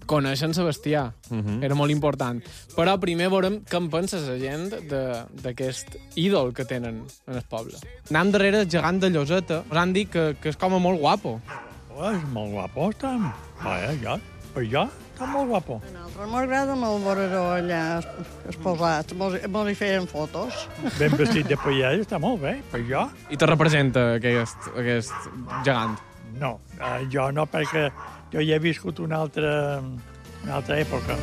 conèixer en Sebastià. Era molt important. Però primer veurem què en pensa la gent d'aquest ídol que tenen en el poble. Anem darrere el gegant de Lloseta. Us han dit que és com a molt guapo. És molt guapo, està. Ja, està molt guapo. A nosaltres m'agrada molt veure-ho allà exposat. Mos hi feien fotos. Ben vestit de paella, està molt bé, per jo. I te representa aquest gegant? No, jo no, perquè jo hi he viscut una altra època.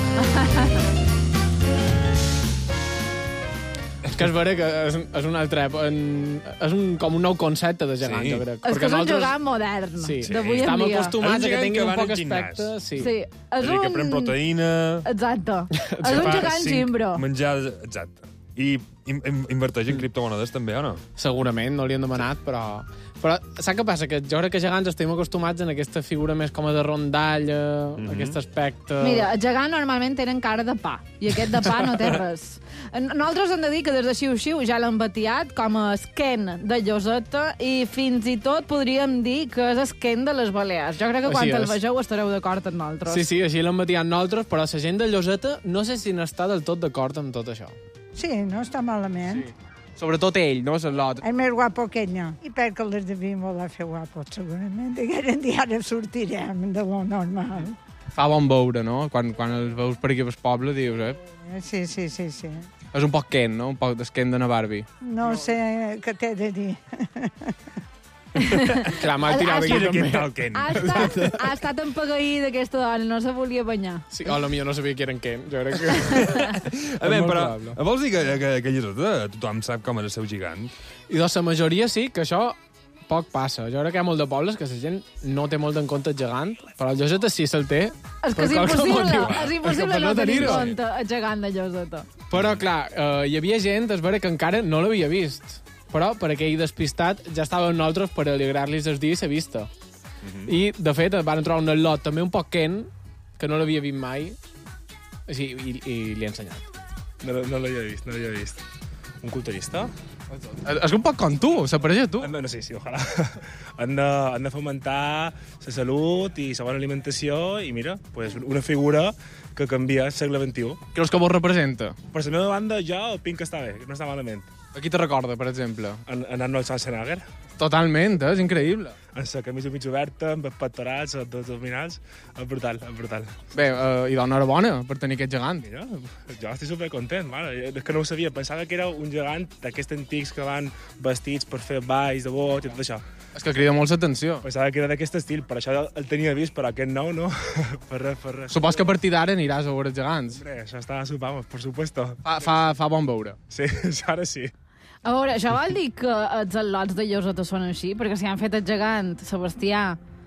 És que és vera que és una altra època. És com un nou concepte de gegant, jo crec. És que és un gegant modern, d'avui en Estem dia. acostumats a que tinguin un va poc al gimnàs. aspecte. Sí. És dir, que pren proteïna... Exacte. És un gegant gimbro. Menjar, exacte. I inverteix en criptomonedes també, o no? Segurament, no li han demanat, però saps què passa? Que jo crec que gegants estem acostumats en aquesta figura més com a de rondalla, aquest aspecte... Mira, els gegants normalment tenen cara de pa, i aquest de pa no té res. Nosaltres hem de dir que des de Xiu-Xiu ja l'han batiat com a esquen de Lloseta i fins i tot podríem dir que és esquen de les Balears. Jo crec que quan el vegeu estareu d'acord amb nosaltres. Sí, així l'han batiat nosaltres, però la gent de Lloseta no sé si n'està del tot d'acord amb tot això. Sí, no està malament. Sí. Sobretot ell, no? L'altre. És més guapo que ell, no. I perquè les devim voler fer guapos, segurament. Digueren dir, ara sortirem de lo normal. Fa bon veure, no? Quan els veus per aquí al poble, dius, Sí. És un poc Ken, no? Un poc d'esquen de na Barbie. No sé què t'he de dir. Clar, m'ha tirat aquí també. Ha estat empagueït d'aquesta dona, no se volia banyar. Sí, o potser no sabia que eren Ken. Jo crec que... A veure, però vols dir que Lloseta tothom sap com és el seu gegant? I doncs la majoria sí, que això poc passa. Jo crec que hi ha molt de pobles que la gent no té molt en compte el gegant, però el Lloseta sí se'l té. És que és impossible no tenir en compte el gegant de Lloseta. Però, clar, hi havia gent, és vera, que encara no l'havia vist. Però, per aquell despistat, ja estàvem nosaltres per alegrar-los el dia i la vista. I, de fet, van trobar un lot també un poc Ken, que no l'havia vist mai, així, i li he ensenyat. No l'havia vist. Un culturista? És un poc com tu, s'apareix a tu. No, sí, ojalà. Han de fomentar la salut i la bona alimentació i, mira, pues, una figura que canvia el segle XXI. Creus que vos representa? Per la meva banda, jo opino que està bé, que no està malament. A qui te recorda, per exemple? En Arnold Schwarzenegger. Totalment, és increïble. Amb la camisa mig oberta, amb els pectorals, els abdominals, és brutal. Bé, i d'enhorabona per tenir aquest gegant. Mira, jo estic supercontent, és que no ho sabia. Pensava que era un gegant d'aquests antics que van vestits per fer balls de bot i tot això. És que crida molt l'atenció. Pensava que era d'aquest estil, per això el tenia vist, però aquest nou no. per res. Supos que a partir d'ara aniràs a veure els gegants. Hombre, això està a sopar, per supuesto. Fa bon veure. Sí, ara sí. A veure, això vol dir que els al·lots de Lloseta són així? Perquè si han fet el gegant, Sebastià,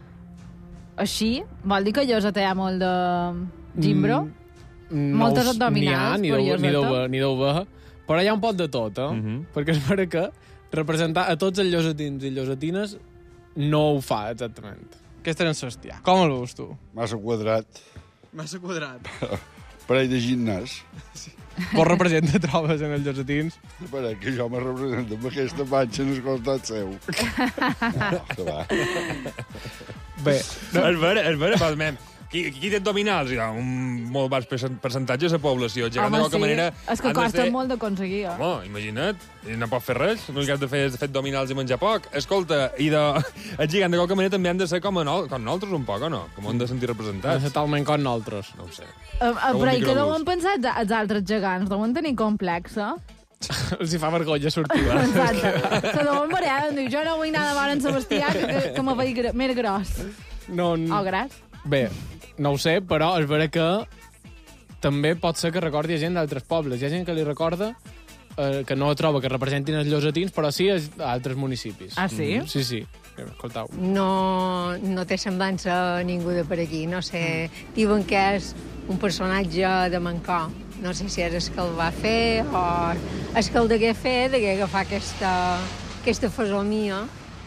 així, vol dir que a Lloseta hi ha molt de gimbro? Moltes abdominals per Lloseta? Ni deu ver, però hi ha un pot de tot, Perquè és vera que representar a tots els llosetins i llosetines no ho fa, exactament. Aquest era en Sebastià. Com el veus tu? Massa quadrat. Parell de gimnàs. Vos representa, trobes, en els llosetins? Espera, que jo me represento amb aquesta panxa en el costat seu. No, que va. Bé. És vera, però, qui té abdominals? Hi ha un molt baix percentatge de la població. El gegant, de qualque manera... És que costa molt d'aconseguir. Home, imagina't, no pot fer res. L'únic que has de fer és fer abdominals i menjar poc. Escolta, el gegant, de qualque manera, també han de ser com nosaltres un poc, o no? Com han de sentir representats. Totalment com nosaltres. No ho sé. Però i què deuen pensar els altres gegants? Deuen tenir complexa? Els hi fa vergonya sortir. Exacte. Se deuen variar, diu, jo no vull anar de veure en Sebastià, que me veig més gros. O gras. Bé, no ho sé, però és vera que també pot ser que recordi gent d'altres pobles. Hi ha gent que li recorda que no troba que representin els llosetins, però sí a altres municipis. Ah, sí? Sí. Escoltau. No té semblança a ningú de per aquí. No sé, diuen que és un personatge de Mancó. No sé si és el que el va fer o el que el degué fer, degué agafar aquesta fesomia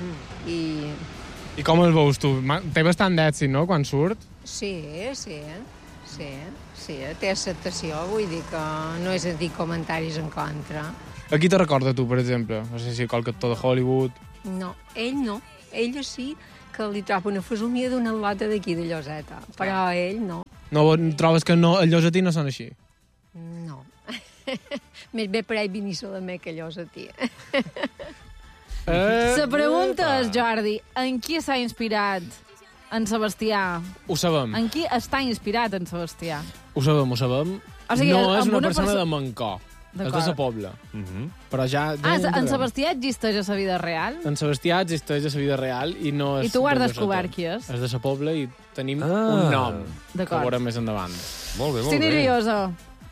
I com el veus tu? Té bastant d'èxit, no?, quan surt? Sí, té acceptació, vull dir que no és a dir comentaris en contra. A qui te recorda tu, per exemple? No sé si qualque actor de Hollywood... No. Ell sí que li troba una fesomia d'una lota d'aquí de Lloseta, però ell no. No trobes que no, els llosetí no són així? No. Més bé per ahí venir solament que llosetí. La pregunta és, Jordi, en qui s'ha inspirat en Sebastià? Ho sabem. En qui està inspirat en Sebastià? Ho sabem. O sigui, no és amb una una persona perso- de Mancor. És de D'acord. sa Pobla. Però ja... En Sebastià existeix a la vida real? En Sebastià existeix a la vida real i no és... I tu ho has de descobert Lloseta. qui és? És de sa Pobla i tenim un nom que D'acord. veurem més endavant. Molt bé, molt Estic bé. nerviosa.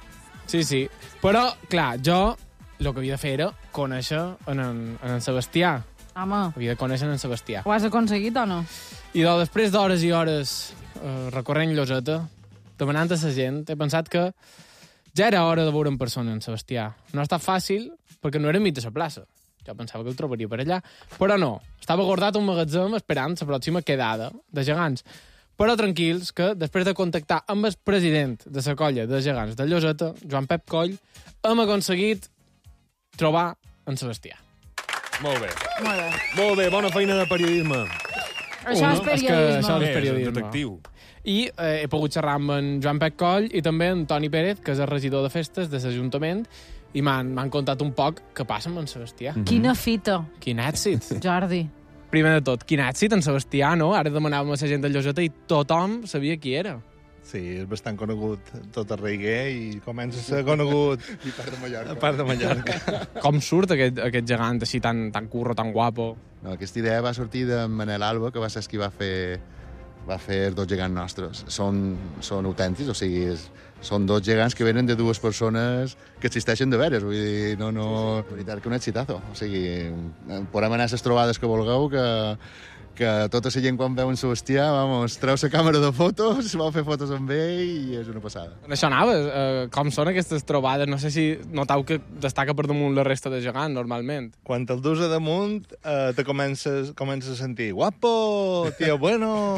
Sí. Però, clar, jo el que havia de fer era conèixer en Sebastià. Home, Havia de conèixer en Sebastià. ho has aconseguit o no? I després d'hores i hores recorrent Lloseta, demanant a la gent, he pensat que ja era hora de veure en persona en Sebastià. No ha estat fàcil, perquè no era enmig de la plaça. Jo pensava que el trobaria per allà, però no. Estava guardat a un magatzem esperant la pròxima quedada de gegants. Però tranquils, que després de contactar amb el president de la colla de gegants de Lloseta, Joan Pep Coll, hem aconseguit trobar en Sebastià. Molt bé. Molt bé. Molt bé, bona feina de periodisme. Això és que periodisme. això és És periodisme. detectiu. I he pogut xerrar amb en Joan Pep Coll i també en Toni Pérez, que és el regidor de festes de l'Ajuntament, i m'han contat un poc què passa amb en Sebastià. Quina fita, Quin èxit. Jordi. Primer de tot, quin èxit en Sebastià, no? Ara demanàvem a la gent de Lloseta i tothom sabia qui era. Sí, és bastant conegut tot arreu i comença a ser conegut I part de Mallorca. a part de Mallorca. Com surt aquest gegant així tan curro, tan guapo? No, aquesta idea va sortir de Manel Alba, que va ser qui va fer els dos gegants nostres. Són autèntics, o sigui, són dos gegants que venen de dues persones que existeixen de veres. Vull dir, no... La veritat que un exitazo. O sigui, podem anar a les trobades que vulgueu, que tota la gent quan veu en Sebastià, vamos, treu la càmera de fotos, vol fer fotos amb ell i és una passada. Això anava, com són aquestes trobades? No sé si notau que destaca per damunt la resta de gegants, normalment. Quan te'l dus a damunt, te comences a sentir guapo, tío bueno,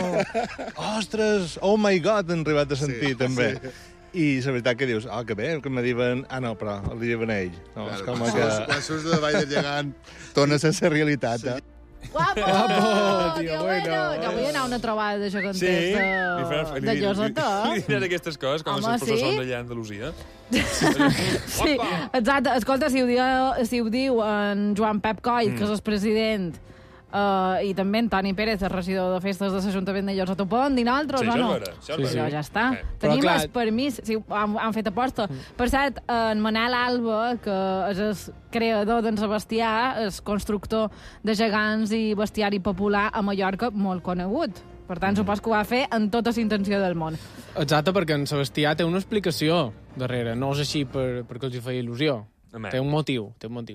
ostres, oh my god, han arribat a sentir, també. Sí. I la veritat que dius, que bé, que me diuen... no, però el diuen a ell. No, és com que... Quan surts de Vall del Gegant, torna a ser la realitat, eh? Guapo, Guapo, tío tío bueno. bueno. Jo vull anar a una trobada de geganters Li de Lloseta. Li diràs aquestes coses, com Home, les professors sí. d'allà a Andalusia. Sí, exacte. Escolta, si ho diu en Joan Pep Coll, que és el president, i també en Toni Pérez, el regidor de festes de l'Ajuntament de Lloseta, ho poden dir nosaltres Sí, o no? això és vera. Però ja està. Sí. Tenim Però, clar, el permís, sí, han fet aposta. Per cert, en Manel Alba, que és el creador d'en Sebastià, és constructor de gegants i bestiari popular a Mallorca molt conegut. Per tant, supos que ho va fer amb tota la intenció del món. Exacte, perquè en Sebastià té una explicació darrere. No és així perquè els hi feia il·lusió. Home. Té un motiu.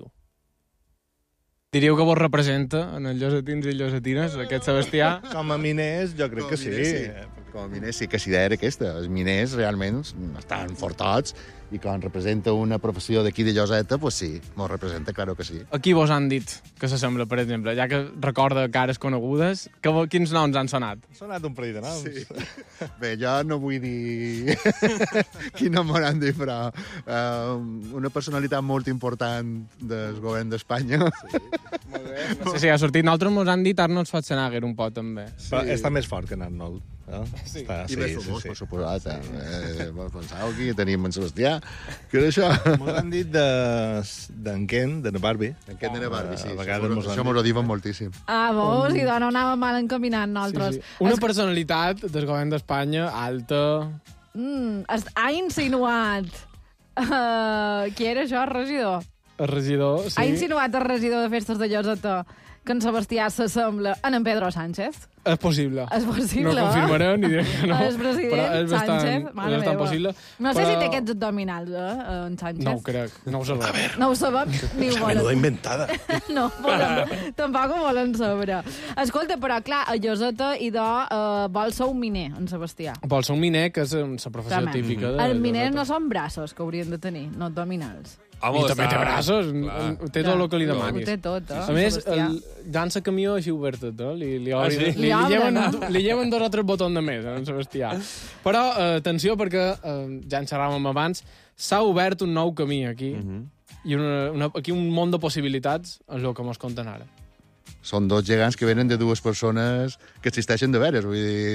Diríeu que vos representa en els llosetins i llosetines, aquest Sebastià? Com a miners, jo crec que sí. Com a miners sí que la idea era aquesta. Els miners realment estan fortots i quan representa una professió d'aquí de Lloseta, pues sí, mos representa, claro que sí. A qui vos han dit que s'assembla, per exemple? Ja que recorda cares conegudes, quins noms han sonat? Ha sonat un parell de noms. Sí. Bé, jo no vull dir quin nom m'han dit, però una personalitat molt important del govern d'Espanya. Sí. No sé si ha sortit. Nosaltres mos han dit Arnold Schwarzenegger un poc, també. Però està més fort que en Arnold. No? Sí. I més famós, per suposat. Pensàveu que teníem en Sebastià. Què era això? M'ho han dit d'en Ken, de la Barbie. En Ken de la Barbie, sí. A vegades mos han Això dit. m'ho diuen moltíssim. Veus? I no anàvem mal encaminant nosaltres. Una personalitat del govern d'Espanya alta... Ha insinuat... qui era això, el regidor? El regidor, sí. Ha insinuat el regidor de festes de Lloseta que en Sebastià s'assembla en Pedro Sánchez? És possible. És possible. No confirmaré ni diré que no. El president però és bastant, Sánchez, mare és bastant meva. possible. No sé però... si té aquests abdominals, en Sánchez. No ho crec, no ho sabem. No ho sabem ni ho volen. Menuda inventada. No, tampoc ho volen saber. Escolta, però clar, a Lloseta vol ser un miner, en Sebastià. Vol ser un miner, que és la professió També. típica de Els miners no Lloseta. són braços, que haurien de tenir, no abdominals. I també té braços, té tot el que li Ho demanis. té tot, A més, Sebastià. llança camió així obert tot, eh? Li sí? Li obren. lleven 2 o 3 botons de més, en Sebastià. Però, atenció, perquè ja en xerràvem abans, s'ha obert un nou camí aquí, i aquí un món de possibilitats és el que mos conten ara. són dos gegants que venen de dues persones que existeixen de veres. Vull dir,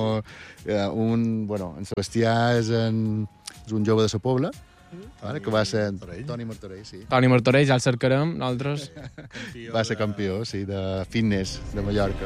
en Sebastià és un jove de sa Pobla, vale, que va ser Toni Martorell, sí. Toni Martorell, ja el cercarem, nosaltres. Va ser campió, sí, de fitness de Mallorca.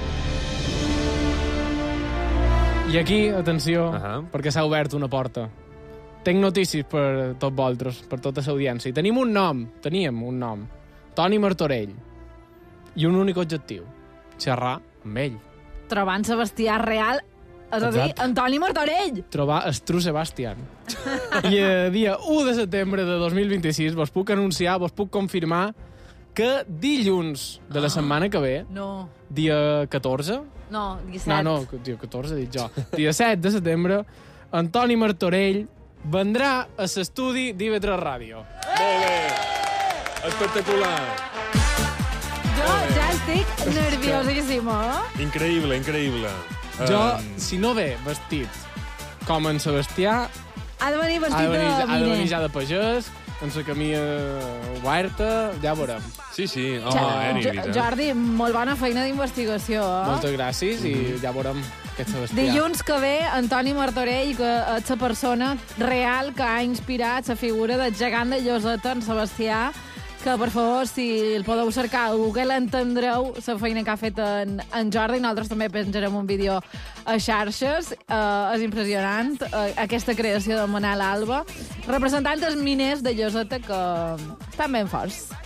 I aquí, atenció, perquè s'ha obert una porta. Tinc notícies per tots vosaltres, per tota l'audiència. Teníem un nom, Toni Martorell, i un únic objectiu, xerrar amb ell. Trobar en Sebastià real, és a dir, Antoni Martorell. Trobar el True Sebastián. I el dia 1 de setembre de 2026 vos puc anunciar, vos puc confirmar que dilluns de la setmana que ve, dia 14... No, dia 7. No, dia 14, dic jo. Dia 7 de setembre, Antoni Martorell vendrà a l'estudi d'IV3 Ràdio. Molt bé! Espectacular! Jo ja estic nerviosíssima. Increïble, increïble. Jo, si no ve vestit com en Sebastià... Ha de venir vestit de miner. Ha de venir ja de pagès, amb la camisa oberta, ja veurem. Sí. Jordi, molt bona feina d'investigació. Moltes gràcies i ja veurem aquest Sebastià. Dilluns que ve, Antoni Martorell, que és la persona real que ha inspirat la figura del gegant de Lloseta, en Sebastià, que, per favor, si el podeu cercar a Google, entendreu la feina que ha fet en Jordi. Nosaltres també penjarem un vídeo a xarxes. És impressionant aquesta creació de Manel Alba, representant dels miners de Lloseta, que estan ben forts.